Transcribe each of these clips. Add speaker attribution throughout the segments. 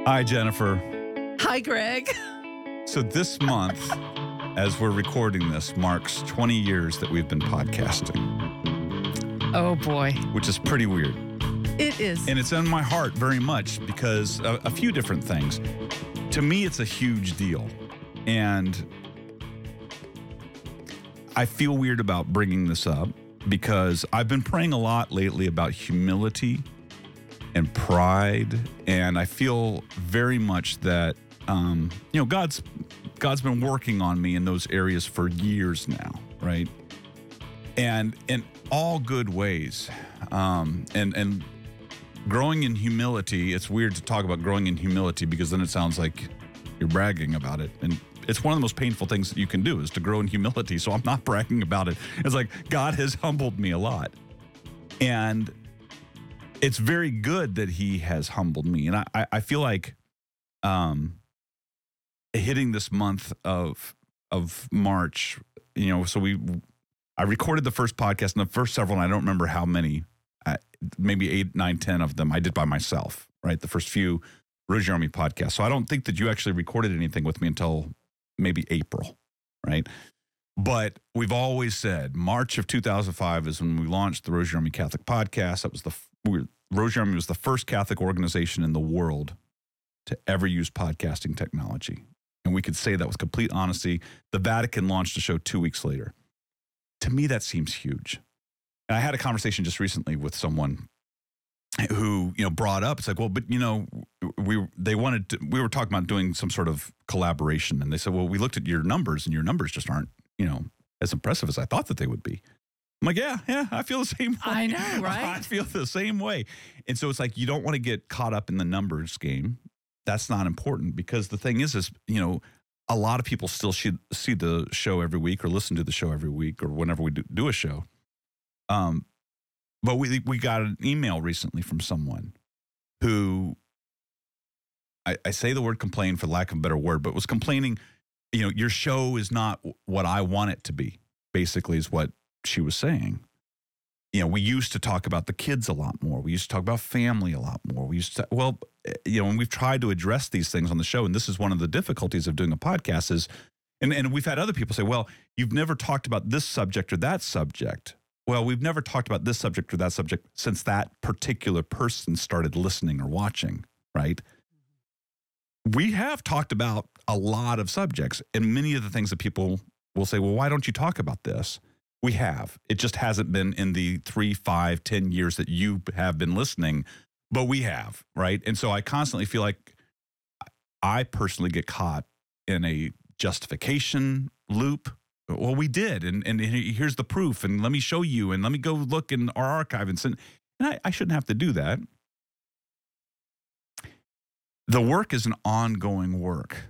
Speaker 1: Hi, Jennifer.
Speaker 2: Hi, Greg.
Speaker 1: So this month, as we're recording this, marks 20 years that we've been podcasting,
Speaker 2: Oh, boy.
Speaker 1: which is pretty weird.
Speaker 2: It is.
Speaker 1: And it's in my heart very much because a few different things. To me, it's a huge deal. And I feel weird about bringing this up because I've been praying a lot lately about humility and pride. And I feel very much that, God's been working on me in those areas for years now, right? And in all good ways. And growing in humility, it's weird to talk about growing in humility because then it sounds like you're bragging about it. And it's one of the most painful things that you can do is to grow in humility. So I'm not bragging about it. It's like God has humbled me a lot. And it's very good that he has humbled me. And I feel like hitting this month of March, so I recorded the first podcast and the first several, and I don't remember how many, maybe 8, 9, 10 of them I did by myself, right? The first few Rosary Army podcasts. So I don't think that you actually recorded anything with me until maybe April, right? But we've always said March of 2005 is when we launched the Rosary Army Catholic Podcast. That was Rosary Army was the first Catholic organization in the world to ever use podcasting technology. And we could say that with complete honesty. The Vatican launched the show 2 weeks later. To me, that seems huge. And I had a conversation just recently with someone who, brought up, it's like, well, but, we were talking about doing some sort of collaboration. And they said, well, we looked at your numbers and your numbers just aren't, as impressive as I thought that they would be. I'm like, yeah, I feel the same way.
Speaker 2: I know, right?
Speaker 1: I feel the same way. And so it's like, you don't want to get caught up in the numbers game. That's not important because the thing is, a lot of people still see the show every week or listen to the show every week or whenever we do a show. But we got an email recently from someone who, I say the word complain for lack of a better word, but was complaining, your show is not what I want it to be, basically is what she was saying. We used to talk about the kids a lot more. We used to talk about family a lot more. We used to, and we've tried to address these things on the show. And this is one of the difficulties of doing a podcast is, and we've had other people say, well, you've never talked about this subject or that subject. Well, we've never talked about this subject or that subject since that particular person started listening or watching, right? We have talked about a lot of subjects and many of the things that people will say, well, why don't you talk about this? We have. It just hasn't been in the 3, 5, 10 years that you have been listening, but we have, right? And so I constantly feel like I personally get caught in a justification loop. Well, we did, and here's the proof, and let me show you, and let me go look in our archive and send. And I shouldn't have to do that. The work is an ongoing work,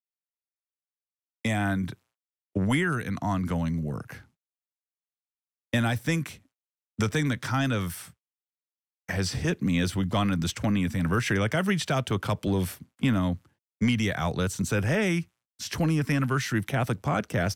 Speaker 1: and we're an ongoing work. And I think the thing that kind of has hit me as we've gone into this 20th anniversary, like I've reached out to a couple of, media outlets and said, hey, it's 20th anniversary of Catholic Podcast.